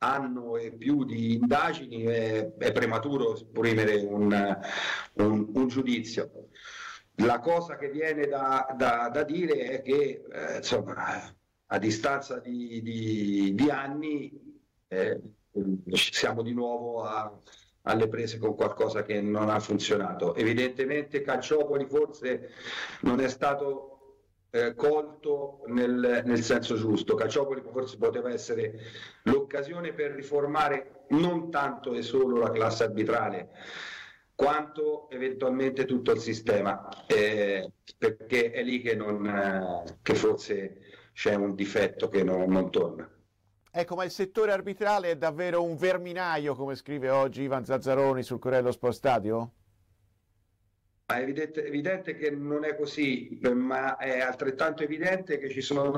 anno e più di indagini è prematuro esprimere un giudizio. La cosa che viene da dire è che insomma, a distanza di anni siamo di nuovo alle prese con qualcosa che non ha funzionato. Evidentemente Calciopoli forse non è stato colto nel senso giusto. Calciopoli forse poteva essere l'occasione per riformare non tanto e solo la classe arbitrale, quanto eventualmente tutto il sistema, perché è lì che forse c'è un difetto che non torna. Ecco, ma il settore arbitrale è davvero un verminaio, come scrive oggi Ivan Zazzaroni sul Corriere dello Sport Stadio? È evidente che non è così, ma è altrettanto evidente che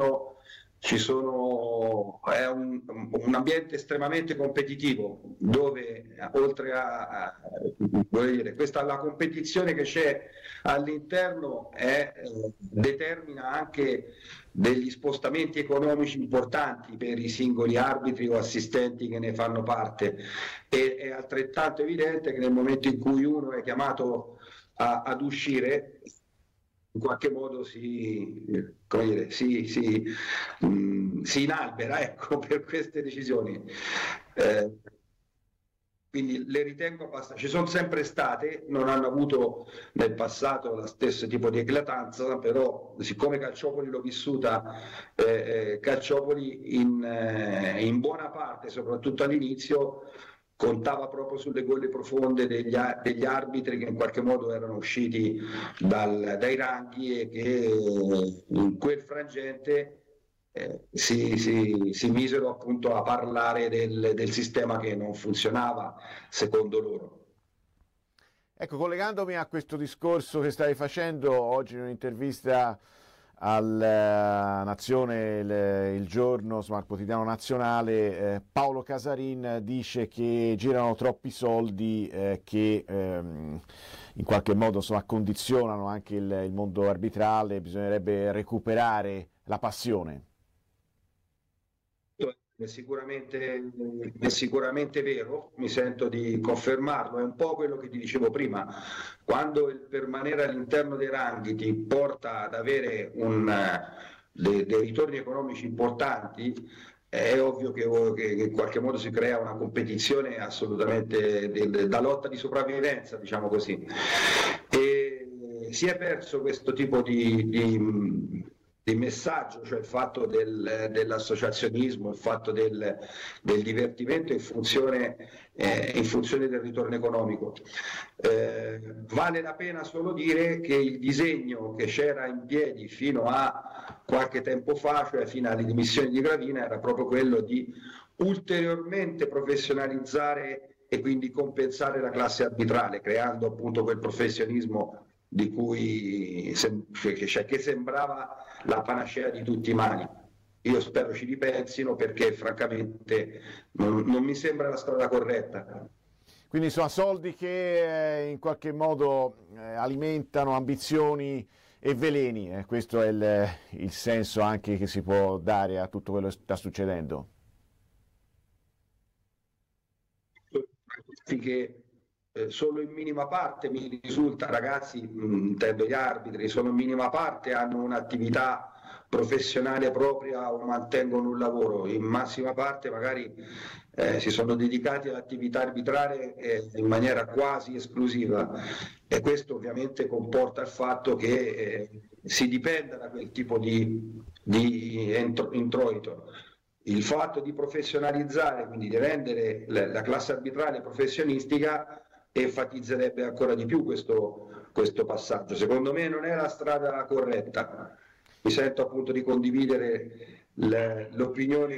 è un ambiente estremamente competitivo, dove oltre voglio dire, la competizione che c'è all'interno determina anche degli spostamenti economici importanti per i singoli arbitri o assistenti che ne fanno parte. E è altrettanto evidente che nel momento in cui uno è chiamato ad uscire, in qualche modo si inalbera, ecco, per queste decisioni. Quindi le ritengo abbastanza, ci sono sempre state, non hanno avuto nel passato lo stesso tipo di eclatanza, però siccome Calciopoli l'ho vissuta, Calciopoli in buona parte, soprattutto all'inizio, contava proprio sulle golle profonde degli arbitri che in qualche modo erano usciti dai ranghi e che in quel frangente si misero appunto a parlare del sistema che non funzionava secondo loro. Ecco, collegandomi a questo discorso che stai facendo oggi in un'intervista alla Nazione, il giorno, insomma, il quotidiano nazionale, Paolo Casarin dice che girano troppi soldi che in qualche modo, insomma, condizionano anche il mondo arbitrale, bisognerebbe recuperare la passione. È sicuramente vero, mi sento di confermarlo, è un po' quello che ti dicevo prima: quando il permanere all'interno dei ranghi ti porta ad avere dei ritorni economici importanti, è ovvio che in qualche modo si crea una competizione assolutamente da lotta di sopravvivenza, diciamo così, e si è perso questo tipo di messaggio, cioè il fatto dell'associazionismo, il fatto del divertimento in funzione del ritorno economico. Vale la pena solo dire che il disegno che c'era in piedi fino a qualche tempo fa, cioè fino alle dimissioni di Gravina, era proprio quello di ulteriormente professionalizzare e quindi compensare la classe arbitrale, creando appunto quel professionismo di cui che sembrava la panacea di tutti i mali. Io spero ci ripensino, perché francamente non mi sembra la strada corretta. Quindi sono soldi che in qualche modo alimentano ambizioni e veleni, questo è il senso anche che si può dare a tutto quello che sta succedendo. Che solo in minima parte mi risulta, ragazzi, intendo gli arbitri, solo in minima parte hanno un'attività professionale propria o mantengono un lavoro, in massima parte magari si sono dedicati all'attività arbitrale in maniera quasi esclusiva, e questo ovviamente comporta il fatto che si dipenda da quel tipo di introito. Il fatto di professionalizzare, quindi di rendere la classe arbitrale professionistica, enfatizzerebbe ancora di più questo passaggio. Secondo me non è la strada corretta. Mi sento appunto di condividere l'opinione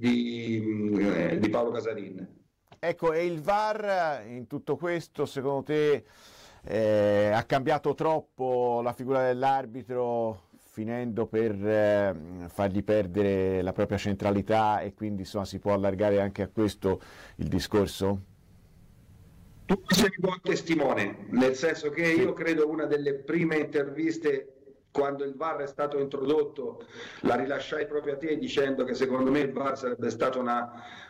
di Paolo Casarin. Ecco, e il VAR in tutto questo, secondo te, ha cambiato troppo la figura dell'arbitro, finendo per fargli perdere la propria centralità, e quindi insomma si può allargare anche a questo il discorso? Tu sei un buon testimone, nel senso che io credo una delle prime interviste, quando il VAR è stato introdotto, la rilasciai proprio a te dicendo che secondo me il VAR sarebbe stata